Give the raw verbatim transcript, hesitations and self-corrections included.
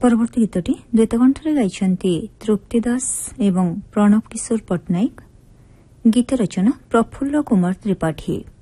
परवर्ती गीतटी द्वैत कण्ठरे गाइछन्ति तृप्ति दास एवं प्रणव किशोर पट्टनायक। गीत रचना प्रफुल्ल कुमार त्रिपाठी।